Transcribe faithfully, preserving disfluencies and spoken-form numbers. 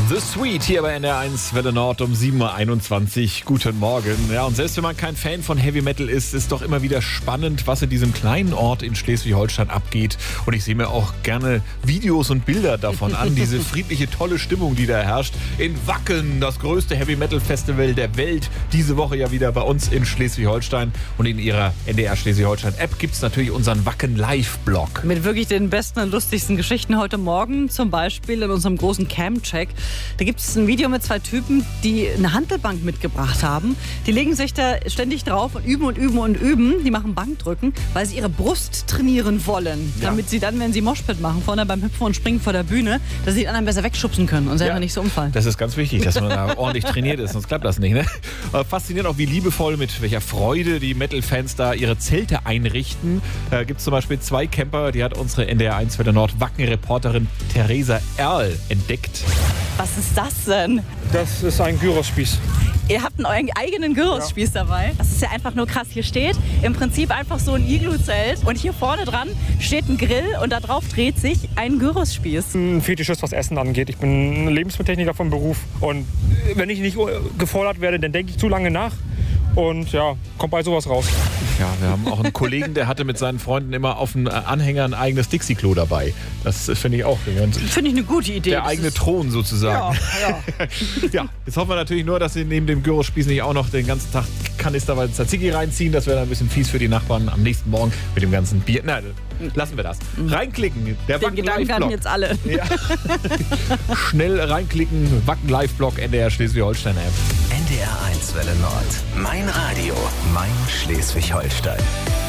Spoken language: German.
The Sweet hier bei N D R eins Welle Nord um sieben Uhr einundzwanzig. Guten Morgen. Ja, und selbst wenn man kein Fan von Heavy Metal ist, ist doch immer wieder spannend, was in diesem kleinen Ort in Schleswig-Holstein abgeht. Und ich sehe mir auch gerne Videos und Bilder davon an. Diese friedliche, tolle Stimmung, die da herrscht. In Wacken, das größte Heavy Metal Festival der Welt. Diese Woche ja wieder bei uns in Schleswig-Holstein. Und in ihrer N D R Schleswig-Holstein App gibt es natürlich unseren Wacken Live-Blog. Mit wirklich den besten und lustigsten Geschichten heute Morgen. Zum Beispiel in unserem großen Cam-Check. Da gibt es ein Video mit zwei Typen, die eine Hantelbank mitgebracht haben. Die legen sich da ständig drauf und üben und üben und üben. Die machen Bankdrücken, weil sie ihre Brust trainieren wollen. Ja. Damit sie dann, wenn sie Moshpit machen, vorne beim Hüpfen und Springen vor der Bühne, dass sie die anderen besser wegschubsen können und selber ja. nicht so umfallen. Das ist ganz wichtig, dass man da ordentlich trainiert ist, sonst klappt das nicht. Ne? Faszinierend auch, wie liebevoll, mit welcher Freude die Metal-Fans da ihre Zelte einrichten. Da gibt es zum Beispiel zwei Camper, die hat unsere N D R eins Welle Nord Wacken-Reporterin Theresa Erl entdeckt. Was ist das denn? Das ist ein Gyrospieß. Ihr habt einen euren eigenen Gyrospieß ja. dabei. Das ist ja einfach nur krass. Hier steht im Prinzip einfach so ein Iglu-Zelt und hier vorne dran steht ein Grill und da drauf dreht sich ein Gyrospieß. Ein Fetischist, was Essen angeht. Ich bin Lebensmittelltechniker vom Beruf und wenn ich nicht gefordert werde, dann denke ich zu lange nach. Und ja, kommt bei sowas raus. Ja, wir haben auch einen Kollegen, der hatte mit seinen Freunden immer auf dem Anhänger ein eigenes Dixie-Klo dabei. Das finde ich auch. Finde ich eine gute Idee. Der das eigene ist... Thron sozusagen. Ja, ja. Ja, jetzt hoffen wir natürlich nur, dass sie neben dem Gyrospieß nicht auch noch den ganzen Tag kanisterweise Tzatziki reinziehen. Das wäre dann ein bisschen fies für die Nachbarn am nächsten Morgen mit dem ganzen Bier. Nein, lassen wir das. Reinklicken. Der Den Gedanken hatten jetzt alle. Ja. Schnell reinklicken. Wacken Live-Blog N D R Schleswig-Holstein-App. N D R eins Welle Nord. Mein Radio. Mein Schleswig-Holstein.